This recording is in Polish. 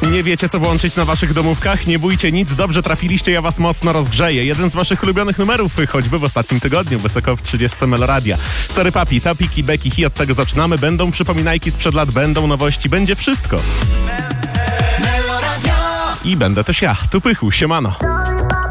Nie wiecie, co włączyć na waszych domówkach? Nie bójcie nic, dobrze trafiliście, ja was mocno rozgrzeję. Jeden z waszych ulubionych numerów, choćby w ostatnim tygodniu, wysoko w 30 Meloradia. Sorry papi, topiki, beki, od tego zaczynamy. Będą przypominajki sprzed lat, będą nowości, będzie wszystko. I będę też ja, tu Pychu, siemano.